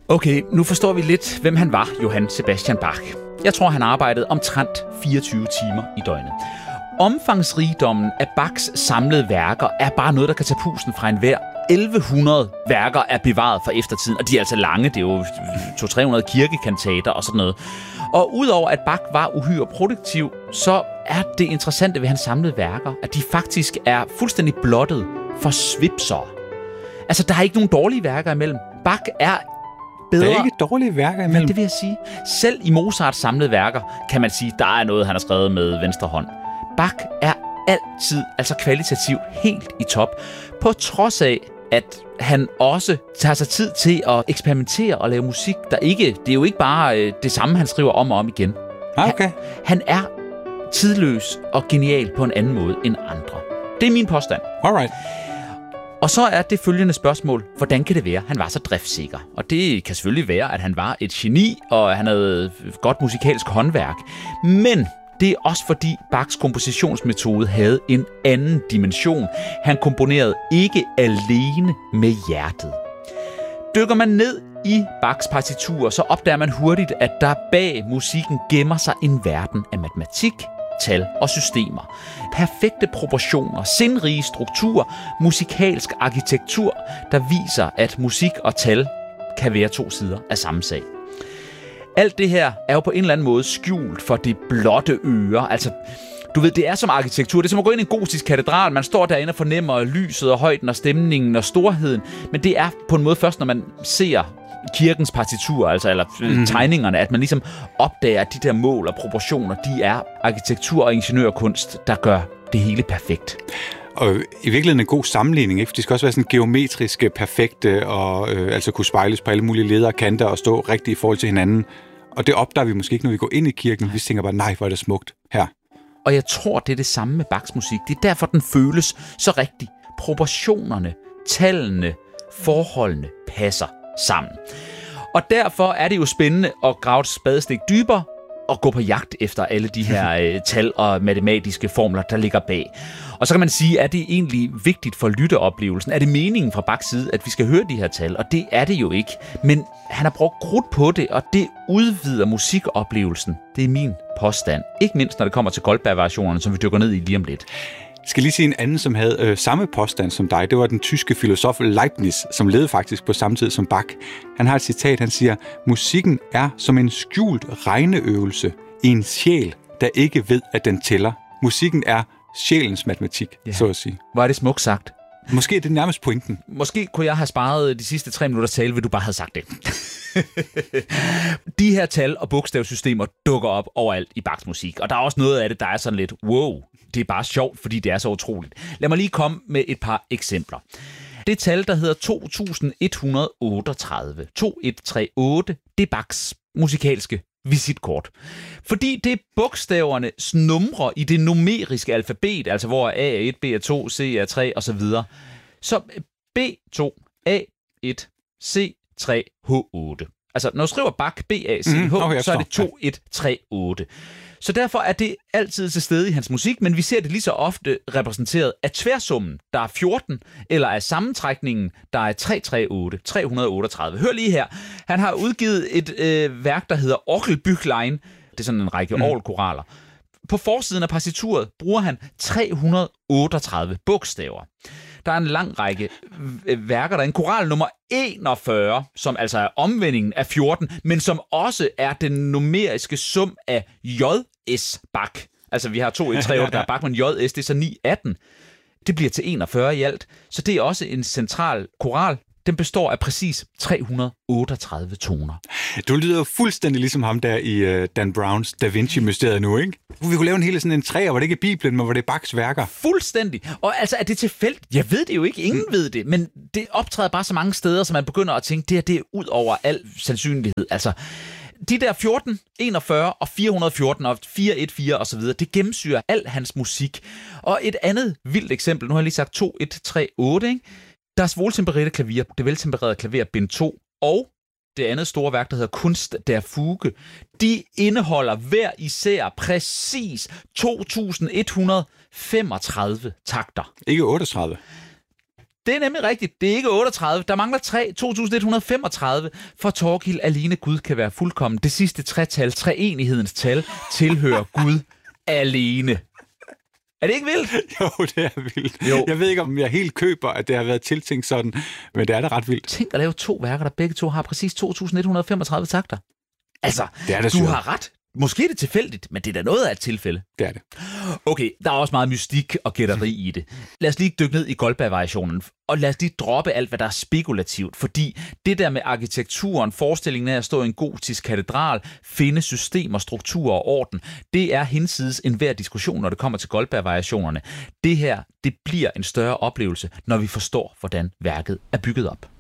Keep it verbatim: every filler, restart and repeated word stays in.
Okay, nu forstår vi lidt, hvem han var, Johann Sebastian Bach. Jeg tror, han arbejdede omtrent fireogtyve timer i døgnet. Omfangsrigdommen af Bachs samlede værker er bare noget, der kan tage pusten fra enhver. elleve hundrede værker er bevaret fra eftertiden, og de er altså lange. Det er jo to til tre hundrede kirkekantater og sådan noget. Og udover at Bach var uhyre produktiv, så er det interessante ved hans samlede værker, at de faktisk er fuldstændig blottet for svipser. Altså, der er ikke nogen dårlige værker imellem. Bach er bedre. Der er ikke dårlige værker imellem. Ja, det vil jeg sige. Selv i Mozarts samlede værker kan man sige, der er noget, han har skrevet med venstre hånd. Bach er altid, altså kvalitativt, helt i top, på trods af, at han også tager sig tid til at eksperimentere og lave musik, der ikke, det er jo ikke bare øh, det samme, han skriver om og om igen. Okay. Han, han er tidløs og genial på en anden måde end andre. Det er min påstand. Alright. Og så er det følgende spørgsmål, hvordan kan det være, han var så driftsikker? Og det kan selvfølgelig være, at han var et geni, og han havde godt musikalsk håndværk. Men det er også fordi Bachs kompositionsmetode havde en anden dimension. Han komponerede ikke alene med hjertet. Dykker man ned i Bachs partiturer, så opdager man hurtigt, at der bag musikken gemmer sig en verden af matematik, tal og systemer. Perfekte proportioner, sindrige strukturer, musikalsk arkitektur, der viser, at musik og tal kan være to sider af samme sag. Alt det her er jo på en eller anden måde skjult for det blotte øre. Altså, du ved, det er som arkitektur. Det er som at gå ind i en gotisk katedral. Man står derinde og fornemmer lyset og højden og stemningen og storheden. Men det er på en måde først, når man ser kirkens partitur, altså eller mm. tegningerne, at man ligesom opdager, at de der mål og proportioner, de er arkitektur og ingeniørkunst, der gør det hele perfekt. Og i virkeligheden en god sammenligning, ikke? For de skal også være sådan geometriske, perfekte, og øh, altså kunne spejles på alle mulige ledder og kanter og stå rigtigt i forhold til hinanden. Og det opdager vi måske ikke, når vi går ind i kirken. Vi tænker bare, nej, hvor er det smukt her. Og jeg tror, det er det samme med Bachs musik. Det er derfor, den føles så rigtig. Proportionerne, tallene, forholdene passer sammen. Og derfor er det jo spændende at grave et spadestik dybere og gå på jagt efter alle de her øh, tal og matematiske formler, der ligger bag. Og så kan man sige, er det egentlig vigtigt for lytteoplevelsen? Er det meningen fra Bachs side, at vi skal høre de her tal? Og det er det jo ikke. Men han har brugt krudt på det, og det udvider musikoplevelsen. Det er min påstand. Ikke mindst, når det kommer til Goldberg-variationerne, som vi dykker ned i lige om lidt. Jeg skal lige sige en anden, som havde øh, samme påstand som dig. Det var den tyske filosof Leibniz, som levede faktisk på samme tid som Bach. Han har et citat, han siger, musikken er som en skjult regneøvelse i en sjæl, der ikke ved, at den tæller. Musikken er sjælens matematik, ja. Så at sige. Hvor er det smukt sagt. Måske er det nærmest pointen. Måske kunne jeg have sparet de sidste tre minutters tale, hvis du bare havde sagt det. De her tal- og bogstavsystemer dukker op overalt i Bachs musik, og der er også noget af det, der er sådan lidt, wow, det er bare sjovt, fordi det er så utroligt. Lad mig lige komme med et par eksempler. Det tal, der hedder to tusind et hundrede otteogtredive, to tusind et hundrede treogtyve, det er Bachs musikalske visitkort. Fordi det er bogstavernes numre i det numeriske alfabet, altså hvor A er et, B er to, C er tre osv. Så B to, A et, C tre, H otte. Altså, når du skriver Bach, B A C H, mm, okay, så er det to et tre otte. Så derfor er det altid til stede i hans musik, men vi ser det lige så ofte repræsenteret af tværsummen, der er fjorten, eller af sammentrækningen, der er tre tre otte, tre hundrede otteogtredive. Hør lige her. Han har udgivet et øh, værk, der hedder Orgelbüchlein. Det er sådan en række mm. orgelkoraller. På forsiden af partituret bruger han tre hundrede otteogtredive bogstaver. Der er en lang række værker. Der er en koral nummer enogfyrre, som altså er omvendingen af fjorten, men som også er den numeriske sum af J S Bach. Altså vi har to et tre otte, der er Bach, men J S, det er så ni atten. Det bliver til enogfyrre i alt. Så det er også en central koral. Den består af præcis tre hundrede otteogtredive toner. Du lyder jo fuldstændig ligesom ham der i uh, Dan Browns Da Vinci-mysteriet nu, ikke? Vi kunne lave en hele sådan en træer, hvor det ikke er Bibelen, men hvor det er Bachs værker. Fuldstændig. Og altså, er det tilfældigt? Jeg ved det jo ikke. Ingen mm. ved det. Men det optræder bare så mange steder, så man begynder at tænke, det her, det er ud over al sandsynlighed. Altså, de der fjorten, enogfyrre og fire hundrede og fjorten og fire et fire og så videre, det gennemsyrer al hans musik. Og et andet vildt eksempel, nu har jeg lige sagt to et tre otte, ikke? Das Wohltempererte Klavier, det veltempererede klaver, bind to, og det andet store værk, der hedder Kunst der Fuge, de indeholder hver især præcis to tusind et hundrede femogtredive takter. Ikke otteogtredive. Det er nemlig rigtigt. Det er ikke otteogtredive. Der mangler tre. to tusind et hundrede femogtredive. For Thorkild alene Gud kan være fuldkommen. Det sidste tretal, treenighedens tal, tilhører Gud alene. Er det ikke vildt? Jo, det er vildt. Jo. Jeg ved ikke, om jeg helt køber, at det har været tiltænkt sådan, men det er da ret vildt. Tænk at lave to værker, der begge to har præcis to tusind et hundrede femogtredive takter. Altså, det er det du syret. har ret. Måske er det tilfældigt, men det er da noget af et tilfælde. Det er det. Okay, der er også meget mystik og gætteri i det. Lad os lige dykke ned i Goldberg-variationen, og lad os lige droppe alt, hvad der er spekulativt, fordi det der med arkitekturen, forestillingen af at stå i en gotisk katedral, finde systemer, strukturer og orden, det er hinsides enhver diskussion, når det kommer til Goldberg-variationerne. Det her, det bliver en større oplevelse, når vi forstår, hvordan værket er bygget op.